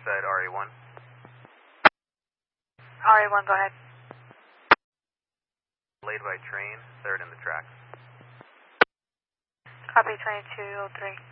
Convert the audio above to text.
Riverside, RA1. RA1, go ahead. Delayed by train, third in the tracks. Copy 2203.